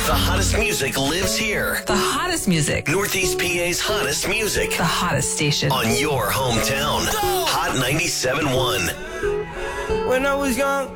The hottest music lives here. The hottest music. Northeast PA's hottest music. The hottest station. On your hometown. Hot 97.1. When I was young,